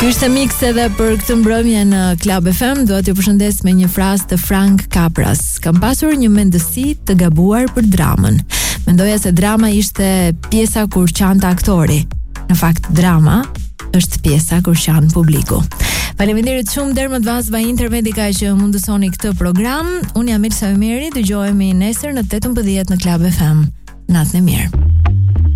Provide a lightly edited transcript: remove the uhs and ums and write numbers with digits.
Ky ishte mix edhe për këtë mbrëmje në Club FM. Dua t'ju përshëndes me një frazë të Frank Capras. Kam pasur një mendësi të gabuar për dramën. Mendoja se drama ishte pjesa kur qante aktori. Në fakt drama është pjesa kur qan publiku. Faleminderit shumë Dermot Vazva Intermedica që mundësoni këtë program. Unë jam Elsa Ymeri, dëgjohemi nesër në 18 në Club FM. Natën e mirë.